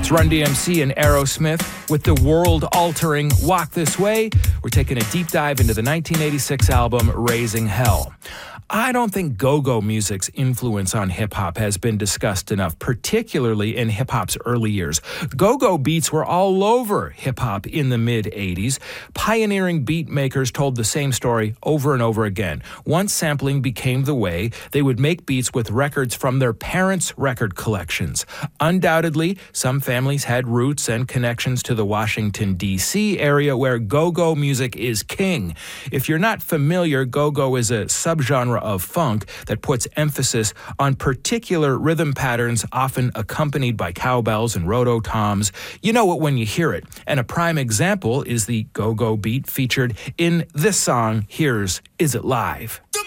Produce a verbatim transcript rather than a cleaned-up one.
It's Run D M C and Aerosmith with the world-altering Walk This Way. We're taking a deep dive into the nineteen eighty-six album Raising Hell. I don't think go-go music's influence on hip-hop has been discussed enough, particularly in hip-hop's early years. Go-go beats were all over hip-hop in the mid-eighties. Pioneering beat makers told the same story over and over again. Once sampling became the way, they would make beats with records from their parents' record collections. Undoubtedly, some families had roots and connections to the Washington, D C area where go-go music is king. If you're not familiar, go-go is a subgenre of funk that puts emphasis on particular rhythm patterns, often accompanied by cowbells and roto-toms. You know it when you hear it. And a prime example is the go-go beat featured in this song. Here's Is It Live?